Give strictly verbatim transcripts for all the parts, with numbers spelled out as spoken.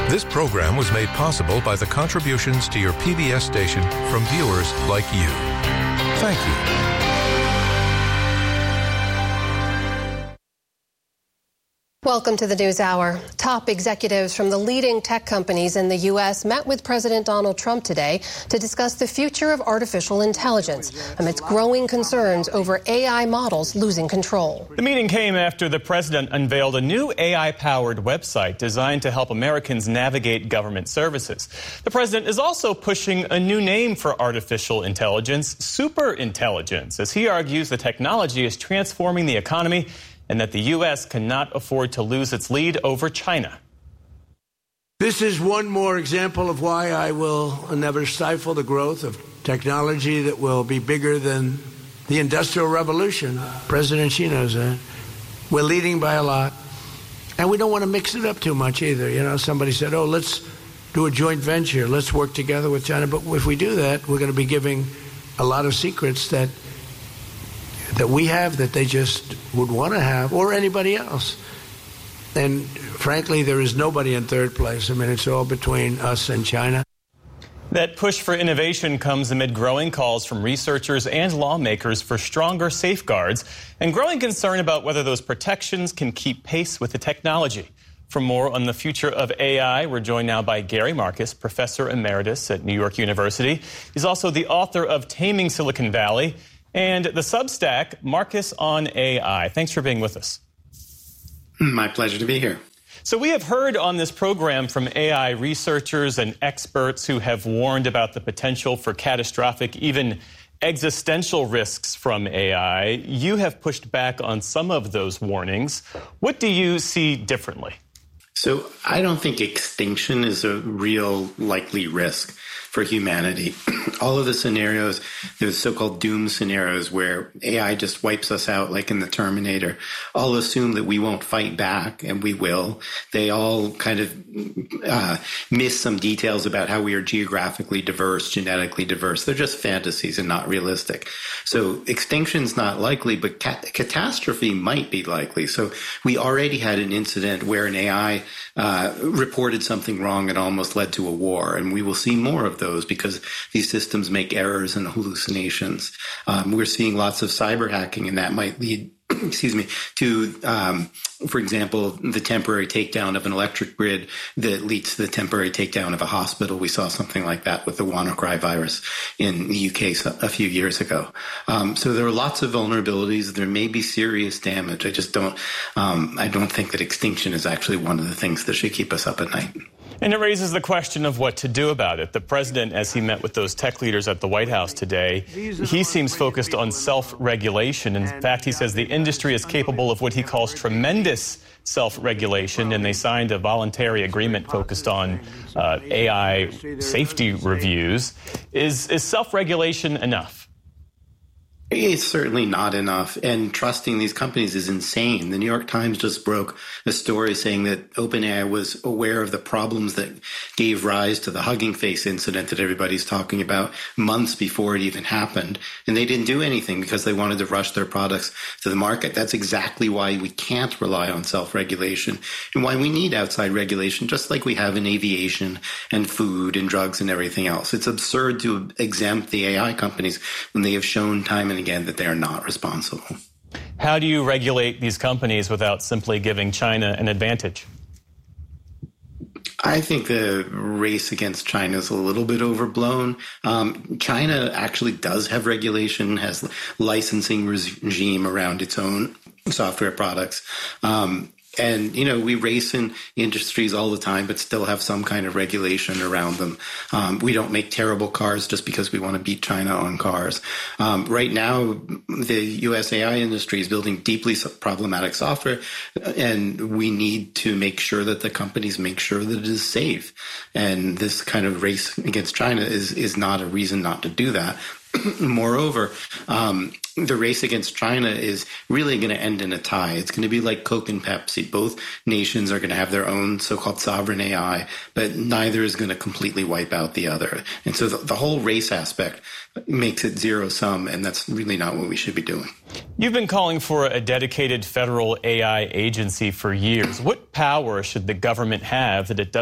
This program was made possible by the contributions to your P B S station from viewers like you. Thank you. Welcome to the News Hour. Top executives from the leading tech companies in the U S met with President Donald Trump today to discuss the future of artificial intelligence amidst growing concerns over A I models losing control. The meeting came after the president unveiled a new A I-powered website designed to help Americans navigate government services. The president is also pushing a new name for artificial intelligence, superintelligence, as he argues the technology is transforming the economy and that the U S cannot afford to lose its lead over China. This is one more example of why I will never stifle the growth of technology that will be bigger than the Industrial Revolution. President Xi knows that. We're leading by a lot. And we don't want to mix it up too much either. You know, somebody said, oh, let's do a joint venture. Let's work together with China. But if we do that, we're going to be giving a lot of secrets that that we have that they just would want to have, or anybody else. And frankly, there is nobody in third place. I mean, it's all between us and China. That push for innovation comes amid growing calls from researchers and lawmakers for stronger safeguards and growing concern about whether those protections can keep pace with the technology. For more on the future of A I, we're joined now by Gary Marcus, Professor Emeritus at New York University. He's also the author of Taming Silicon Valley and the Substack, Marcus on A I. Thanks for being with us. My pleasure to be here. So we have heard on this program from A I researchers and experts who have warned about the potential for catastrophic, even existential risks from A I. You have pushed back on some of those warnings. What do you see differently? So I don't think extinction is a real likely risk for humanity. All of the scenarios, those so-called doom scenarios where A I just wipes us out like in the Terminator, all assume that we won't fight back, and we will. They all kind of uh, miss some details about how we are geographically diverse, genetically diverse. They're just fantasies and not realistic. So extinction's not likely, but cat- catastrophe might be likely. So we already had an incident where an A I uh, reported something wrong and almost led to a war, and we will see more of those because these systems make errors and hallucinations. Um, we're seeing lots of cyber hacking, and that might lead, excuse me, to, um, for example, the temporary takedown of an electric grid that leads to the temporary takedown of a hospital. We saw something like that with the WannaCry virus in the U K a few years ago. Um, so there are lots of vulnerabilities. There may be serious damage. I just don't, um, I don't think that extinction is actually one of the things that should keep us up at night. And it raises the question of what to do about it. The president, as he met with those tech leaders at the White House today, he seems focused on self-regulation. In fact, he says the industry is capable of what he calls tremendous self-regulation, and they signed a voluntary agreement focused on uh, A I safety reviews. Is, is self-regulation enough? It's certainly not enough, and trusting these companies is insane. The New York Times just broke a story saying that OpenAI was aware of the problems that gave rise to the Hugging Face incident that everybody's talking about months before it even happened, and they didn't do anything because they wanted to rush their products to the market. That's exactly why we can't rely on self-regulation and why we need outside regulation, just like we have in aviation and food and drugs and everything else. It's absurd to exempt the A I companies when they have shown time and again that they are not responsible. How do you regulate these companies without simply giving China an advantage? I think the race against China is a little bit overblown. Um, China actually does have regulation, has licensing regime around its own software products. Um, And, you know, we race in industries all the time, but still have some kind of regulation around them. Um, we don't make terrible cars just because we want to beat China on cars. Um, right now, the U S A I industry is building deeply problematic software, and we need to make sure that the companies make sure that it is safe. And this kind of race against China is, is not a reason not to do that. Moreover, um, the race against China is really going to end in a tie. It's going to be like Coke and Pepsi. Both nations are going to have their own so-called sovereign A I, but neither is going to completely wipe out the other. And so the, the whole race aspect makes it zero-sum, and that's really not what we should be doing. You've been calling for a dedicated federal A I agency for years. What power should the government have that it doesn't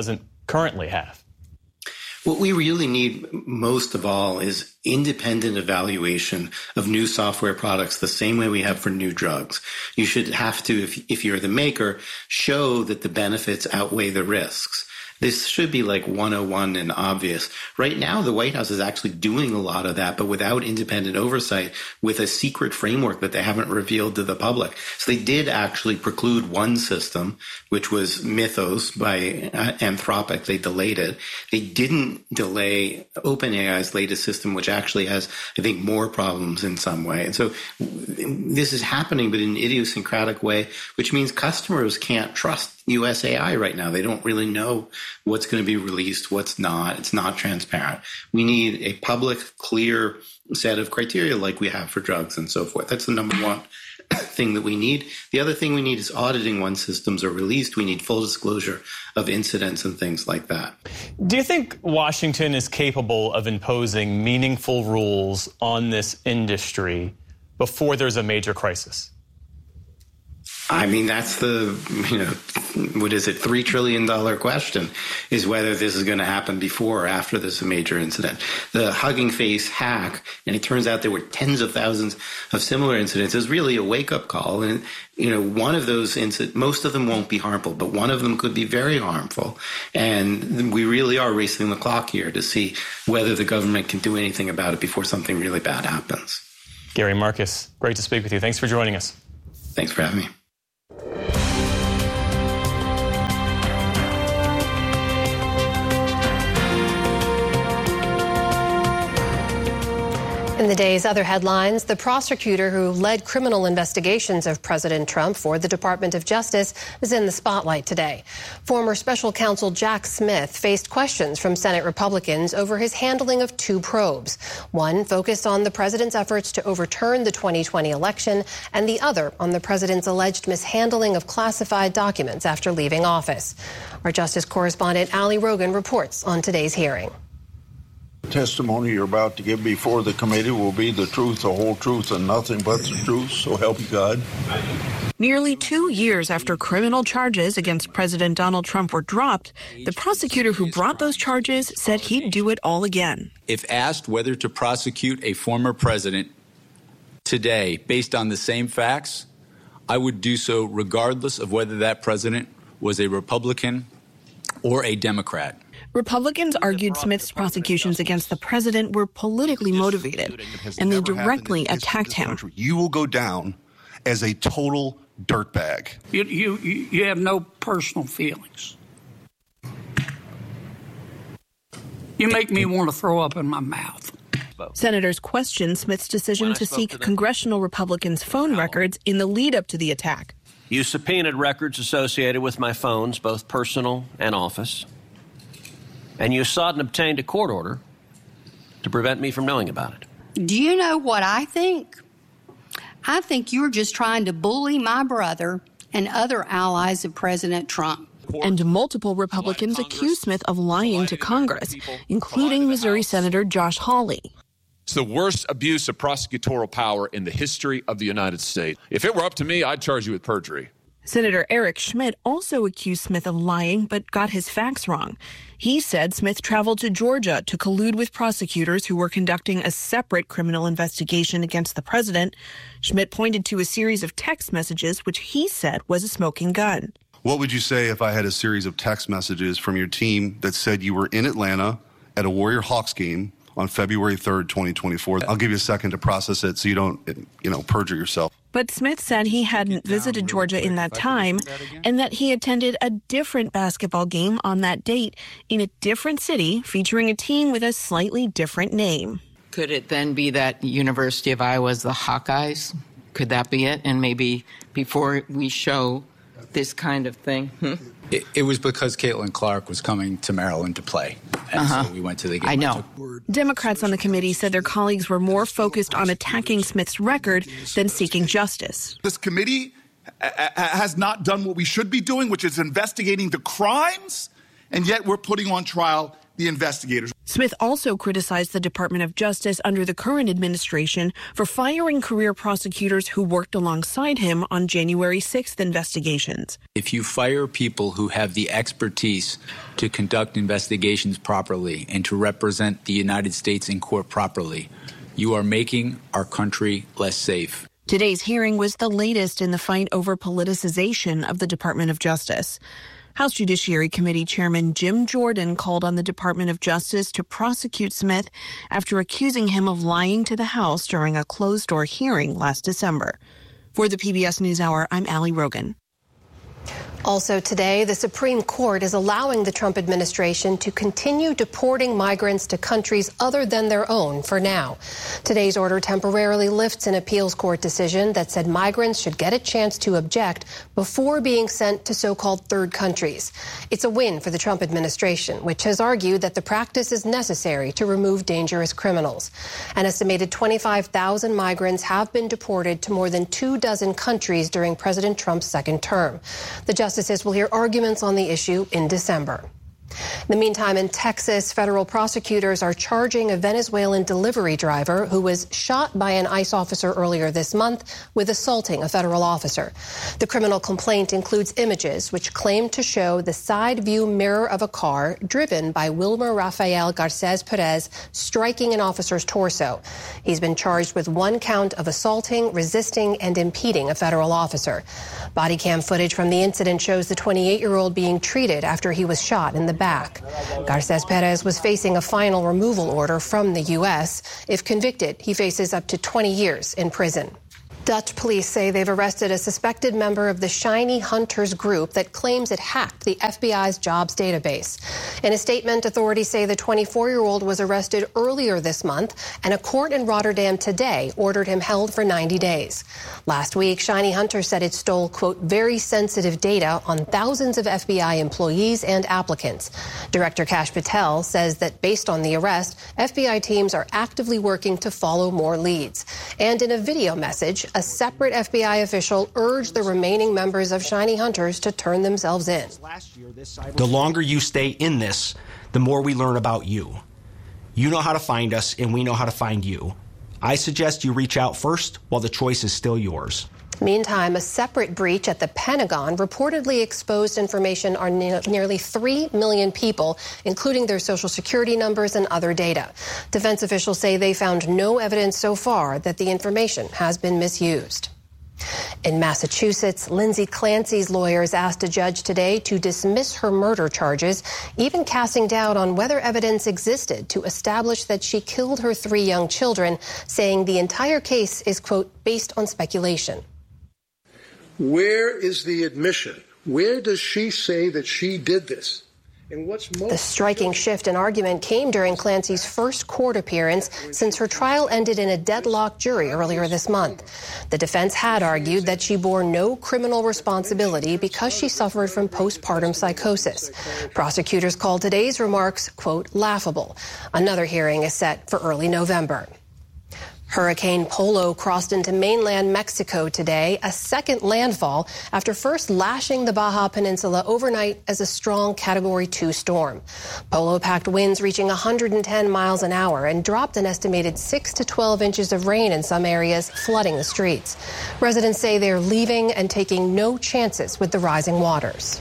currently have? What we really need most of all is independent evaluation of new software products the same way we have for new drugs. You should have to, if, if you're the maker, show that the benefits outweigh the risks. This should be like one oh one and obvious. Right now, the White House is actually doing a lot of that, but without independent oversight, with a secret framework that they haven't revealed to the public. So they did actually preclude one system, which was Mythos by Anthropic. They delayed it. They didn't delay OpenAI's latest system, which actually has, I think, more problems in some way. And so this is happening, but in an idiosyncratic way, which means customers can't trust U S A I right now. They don't really know what's going to be released, what's not. It's not transparent. We need a public, clear set of criteria like we have for drugs and so forth. That's the number one thing that we need. The other thing we need is auditing when systems are released. We need full disclosure of incidents and things like that. Do you think Washington is capable of imposing meaningful rules on this industry before there's a major crisis? I mean, that's the, you know, what is it, three trillion dollars question, is whether this is going to happen before or after this major incident. The Hugging Face hack, and it turns out there were tens of thousands of similar incidents, is really a wake-up call. And, you know, one of those incidents, most of them won't be harmful, but one of them could be very harmful. And we really are racing the clock here to see whether the government can do anything about it before something really bad happens. Gary Marcus, great to speak with you. Thanks for joining us. Thanks for having me. In the day's other headlines, the prosecutor who led criminal investigations of President Trump for the Department of Justice is in the spotlight today. Former special counsel Jack Smith faced questions from Senate Republicans over his handling of two probes. One focused on the president's efforts to overturn the twenty twenty election, and the other on the president's alleged mishandling of classified documents after leaving office. Our justice correspondent Ali Rogan reports on today's hearing. The testimony you're about to give before the committee will be the truth, the whole truth, and nothing but the truth, so help you God. Nearly two years after criminal charges against President Donald Trump were dropped, the prosecutor who brought those charges said he'd do it all again. If asked whether to prosecute a former president today based on the same facts, I would do so regardless of whether that president was a Republican or a Democrat. Republicans argued Smith's prosecutions against the president were politically motivated, and they directly attacked him. You will go down as a total dirtbag. You, you, you have no personal feelings. You make me want to throw up in my mouth. Senators questioned Smith's decision to seek congressional Republicans' phone records in the lead-up to the attack. You subpoenaed records associated with my phones, both personal and office. And you sought and obtained a court order to prevent me from knowing about it. Do you know what I think? I think you're just trying to bully my brother and other allies of President Trump. And multiple Republicans accused Smith of lying to Congress, including Missouri Senator Josh Hawley. It's the worst abuse of prosecutorial power in the history of the United States. If it were up to me, I'd charge you with perjury. Senator Eric Schmidt also accused Smith of lying, but got his facts wrong. He said Smith traveled to Georgia to collude with prosecutors who were conducting a separate criminal investigation against the president. Schmidt pointed to a series of text messages, which he said was a smoking gun. What would you say if I had a series of text messages from your team that said you were in Atlanta at a Warrior Hawks game on February third, twenty twenty-four? I'll give you a second to process it so you don't, you know, perjure yourself. But Smith said he hadn't visited Georgia in that time and that he attended a different basketball game on that date in a different city featuring a team with a slightly different name. Could it then be that University of Iowa is the Hawkeyes? Could that be it? And maybe before we show this kind of thing? Hmm? It, it was because Caitlin Clark was coming to Maryland to play, and uh-huh. so we went to the game. I know. Democrats on the committee said their colleagues were more focused on attacking Smith's record than seeking justice. This committee has not done what we should be doing, which is investigating the crimes, and yet we're putting on trial the investigators. Smith also criticized the Department of Justice under the current administration for firing career prosecutors who worked alongside him on January sixth investigations. If you fire people who have the expertise to conduct investigations properly and to represent the United States in court properly, you are making our country less safe. Today's hearing was the latest in the fight over politicization of the Department of Justice. House Judiciary Committee Chairman Jim Jordan called on the Department of Justice to prosecute Smith after accusing him of lying to the House during a closed-door hearing last December. For the P B S NewsHour, I'm Allie Rogan. Also today, the Supreme Court is allowing the Trump administration to continue deporting migrants to countries other than their own for now. Today's order temporarily lifts an appeals court decision that said migrants should get a chance to object before being sent to so-called third countries. It's a win for the Trump administration, which has argued that the practice is necessary to remove dangerous criminals. An estimated twenty-five thousand migrants have been deported to more than two dozen countries during President Trump's second term. The justices will hear arguments on the issue in December. In the meantime, in Texas, federal prosecutors are charging a Venezuelan delivery driver who was shot by an ICE officer earlier this month with assaulting a federal officer. The criminal complaint includes images which claim to show the side view mirror of a car driven by Wilmer Rafael Garces Perez striking an officer's torso. He's been charged with one count of assaulting, resisting, and impeding a federal officer. Body cam footage from the incident shows the twenty-eight-year-old being treated after he was shot in the back. Garces Perez was facing a final removal order from the U S. If convicted, he faces up to twenty years in prison. Dutch police say they've arrested a suspected member of the Shiny Hunters group that claims it hacked the F B I's jobs database. In a statement, authorities say the twenty-four-year-old was arrested earlier this month, and a court in Rotterdam today ordered him held for ninety days. Last week, Shiny Hunters said it stole, quote, very sensitive data on thousands of F B I employees and applicants. Director Kash Patel says that based on the arrest, F B I teams are actively working to follow more leads. And in a video message, a separate F B I official urged the remaining members of Shiny Hunters to turn themselves in. The longer you stay in this, the more we learn about you. You know how to find us, and we know how to find you. I suggest you reach out first while the choice is still yours. Meantime, a separate breach at the Pentagon reportedly exposed information on ne- nearly three million people, including their social security numbers and other data. Defense officials say they found no evidence so far that the information has been misused. In Massachusetts, Lindsay Clancy's lawyers asked a judge today to dismiss her murder charges, even casting doubt on whether evidence existed to establish that she killed her three young children, saying the entire case is, quote, based on speculation. Where is the admission? Where does she say that she did this? And what's most the striking shift in argument came during Clancy's first court appearance since her trial ended in a deadlocked jury earlier this month. The defense had argued that she bore no criminal responsibility because she suffered from postpartum psychosis. Prosecutors called today's remarks, quote, laughable. Another hearing is set for early November. Hurricane Polo crossed into mainland Mexico today, a second landfall after first lashing the Baja Peninsula overnight as a strong Category two storm. Polo packed winds reaching one hundred ten miles an hour and dropped an estimated six to twelve inches of rain in some areas, flooding the streets. Residents say they're leaving and taking no chances with the rising waters.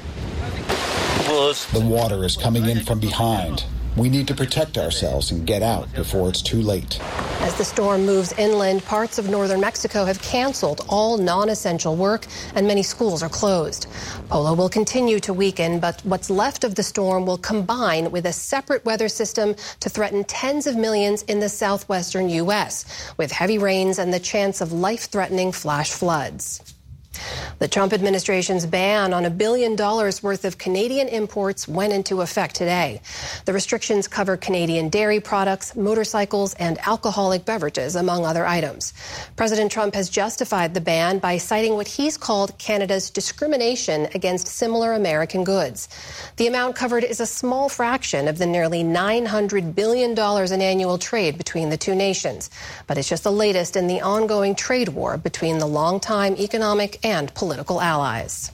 The water is coming in from behind. We need to protect ourselves and get out before it's too late. As the storm moves inland, parts of northern Mexico have canceled all non-essential work and many schools are closed. Polo will continue to weaken, but what's left of the storm will combine with a separate weather system to threaten tens of millions in the southwestern U S, with heavy rains and the chance of life-threatening flash floods. The Trump administration's ban on a billion dollars worth of Canadian imports went into effect today. The restrictions cover Canadian dairy products, motorcycles, and alcoholic beverages, among other items. President Trump has justified the ban by citing what he's called Canada's discrimination against similar American goods. The amount covered is a small fraction of the nearly nine hundred billion dollars in annual trade between the two nations, but it's just the latest in the ongoing trade war between the longtime economic and political allies.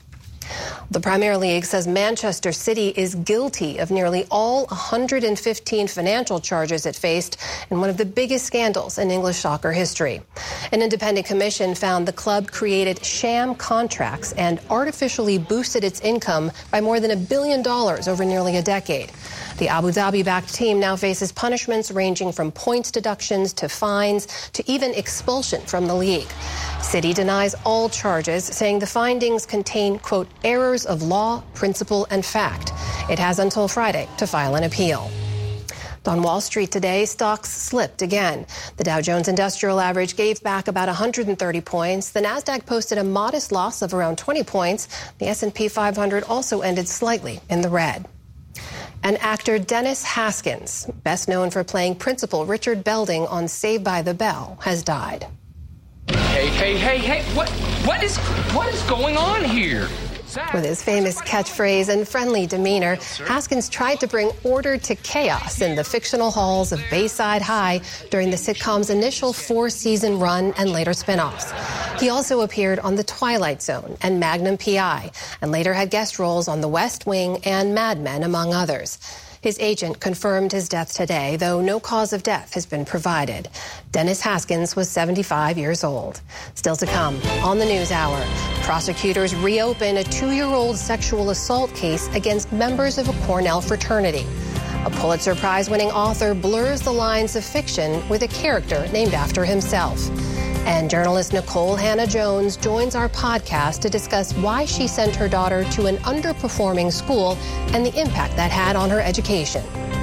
The Premier League says Manchester City is guilty of nearly all one hundred fifteen financial charges it faced in one of the biggest scandals in English soccer history. An independent commission found the club created sham contracts and artificially boosted its income by more than a billion dollars over nearly a decade. The Abu Dhabi-backed team now faces punishments ranging from points deductions to fines to even expulsion from the league. City denies all charges, saying the findings contain, quote, errors of law, principle, and fact. It has until Friday to file an appeal. On Wall Street today, stocks slipped again. The Dow Jones Industrial Average gave back about one hundred thirty points. The Nasdaq posted a modest loss of around twenty points. The S and P five hundred also ended slightly in the red. And actor Dennis Haskins, best known for playing Principal Richard Belding on Saved by the Bell, has died. Hey, hey, hey, hey, what, what is, what is going on here? With his famous catchphrase and friendly demeanor, Haskins tried to bring order to chaos in the fictional halls of Bayside High during the sitcom's initial four-season run and later spin-offs. He also appeared on The Twilight Zone and Magnum P I, and later had guest roles on The West Wing and Mad Men, among others. His agent confirmed his death today, though no cause of death has been provided. Dennis Haskins was seventy-five years old. Still to come on the News Hour, prosecutors reopen a two-year-old sexual assault case against members of a Cornell fraternity. A Pulitzer Prize-winning author blurs the lines of fiction with a character named after himself. And journalist Nicole Hannah-Jones joins our podcast to discuss why she sent her daughter to an underperforming school and the impact that had on her education.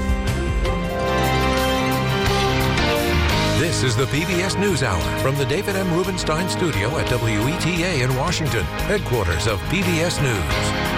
This is the P B S NewsHour from the David M. Rubenstein Studio at W E T A in Washington, headquarters of P B S News.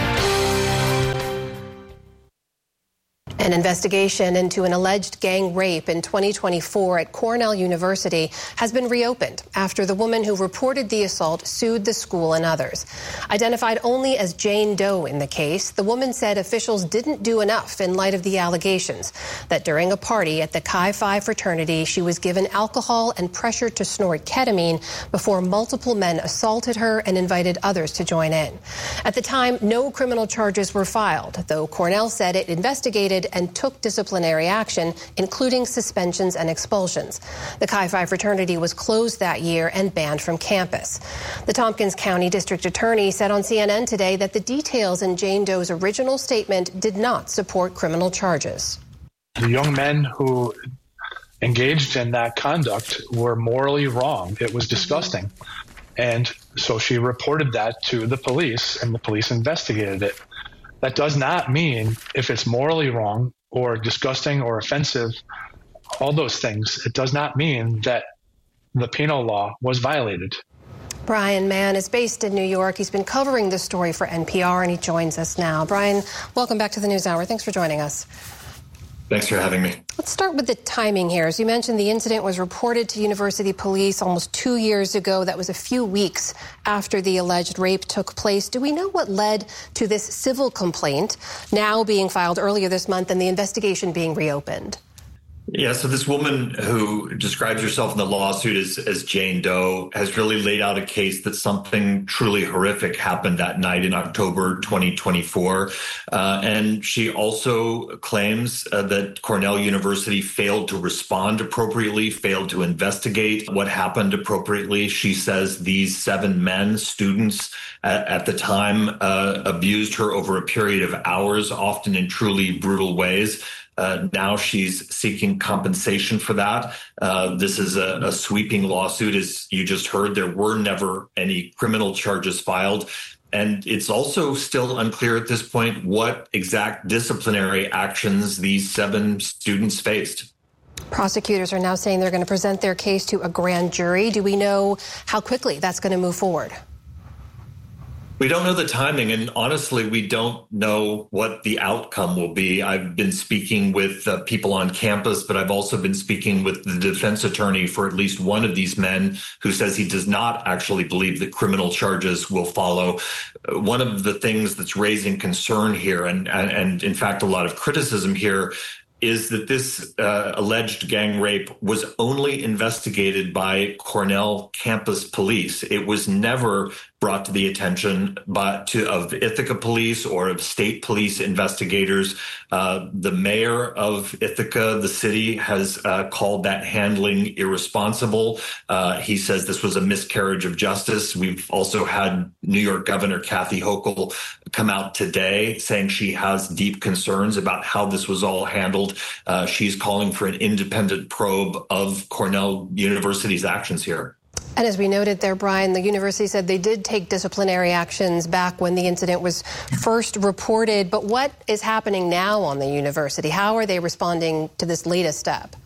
An investigation into an alleged gang rape in twenty twenty-four at Cornell University has been reopened after the woman who reported the assault sued the school and others. Identified only as Jane Doe in the case, the woman said officials didn't do enough in light of the allegations that during a party at the Chi Phi fraternity, she was given alcohol and pressured to snort ketamine before multiple men assaulted her and invited others to join in. At the time, no criminal charges were filed, though Cornell said it investigated and took disciplinary action, including suspensions and expulsions. The Chi Phi fraternity was closed that year and banned from campus. The Tompkins County District Attorney said on C N N today that the details in Jane Doe's original statement did not support criminal charges. The young men who engaged in that conduct were morally wrong. It was disgusting. And so she reported that to the police, and the police investigated it. That does not mean if it's morally wrong or disgusting or offensive, all those things, it does not mean that the penal law was violated. Brian Mann is based in New York. He's been covering this story for N P R, and he joins us now. Brian, welcome back to the NewsHour. Thanks for joining us. Thanks for having me. Let's start with the timing here. As you mentioned, the incident was reported to university police almost two years ago. That was a few weeks after the alleged rape took place. Do we know what led to this civil complaint now being filed earlier this month and the investigation being reopened? Yeah, so this woman who describes herself in the lawsuit as, as Jane Doe has really laid out a case that something truly horrific happened that night in October twenty twenty-four. Uh, and she also claims uh, that Cornell University failed to respond appropriately, failed to investigate what happened appropriately. She says these seven men, students at, at the time, uh, abused her over a period of hours, often in truly brutal ways. Uh, now she's seeking compensation for that. Uh, this is a, a sweeping lawsuit. As you just heard, there were never any criminal charges filed. And it's also still unclear at this point what exact disciplinary actions these seven students faced. Prosecutors are now saying they're going to present their case to a grand jury. Do we know how quickly that's going to move forward? We don't know the timing, and honestly, we don't know what the outcome will be. I've been speaking with uh, people on campus, but I've also been speaking with the defense attorney for at least one of these men who says he does not actually believe that criminal charges will follow. Uh, one of the things that's raising concern here, and, and, and in fact, a lot of criticism here, is that this uh, alleged gang rape was only investigated by Cornell campus police. It was never brought to the attention by, to, of Ithaca police or of state police investigators. Uh, the mayor of Ithaca, the city, has uh, called that handling irresponsible. Uh, he says this was a miscarriage of justice. We've also had New York Governor Kathy Hochul come out today saying she has deep concerns about how this was all handled. Uh, she's calling for an independent probe of Cornell University's actions here. And as we noted there, Brian, the university said they did take disciplinary actions back when the incident was first reported. But what is happening now on the university? How are they responding to this latest step?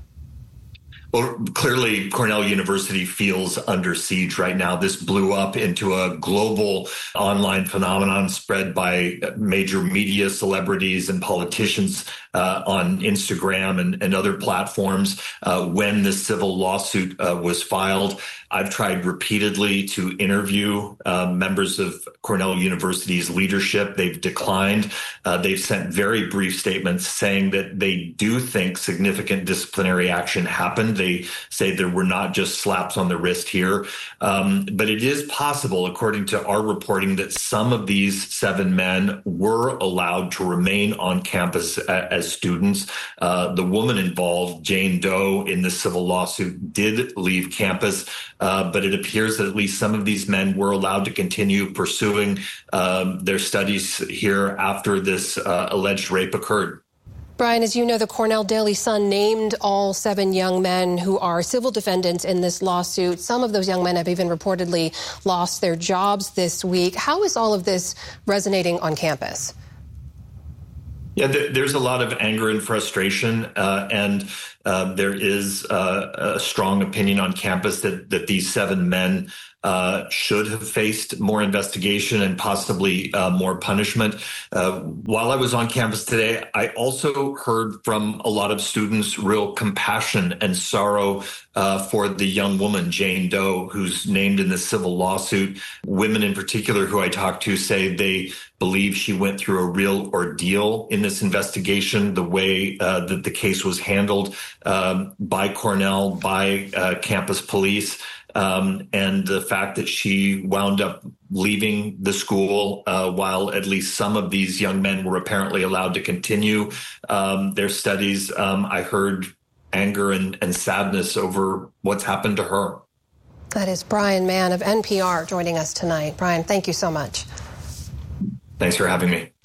Well, clearly, Cornell University feels under siege right now. This blew up into a global online phenomenon spread by major media celebrities and politicians uh, on Instagram and, and other platforms uh, when this civil lawsuit uh, was filed. I've tried repeatedly to interview uh, members of Cornell University's leadership. They've declined. Uh, they've sent very brief statements saying that they do think significant disciplinary action happened. They say there were not just slaps on the wrist here. Um, but it is possible, according to our reporting, that some of these seven men were allowed to remain on campus a- as students. Uh, the woman involved, Jane Doe, in the civil lawsuit did leave campus. Uh, but it appears that at least some of these men were allowed to continue pursuing um, their studies here after this uh, alleged rape occurred. Brian, as you know, the Cornell Daily Sun named all seven young men who are civil defendants in this lawsuit. Some of those young men have even reportedly lost their jobs this week. How is all of this resonating on campus? Yeah, there's a lot of anger and frustration, uh, and uh, there is uh, a strong opinion on campus that, that these seven men uh, should have faced more investigation and possibly uh, more punishment. Uh, while I was on campus today, I also heard from a lot of students real compassion and sorrow uh, for the young woman, Jane Doe, who's named in the civil lawsuit. Women in particular who I talked to say they believe she went through a real ordeal in this investigation, the way uh, that the case was handled um, by Cornell, by uh, campus police. Um, and the fact that she wound up leaving the school uh, while at least some of these young men were apparently allowed to continue um, their studies. Um, I heard anger and, and sadness over what's happened to her. That is Brian Mann of N P R joining us tonight. Brian, thank you so much. Thanks for having me.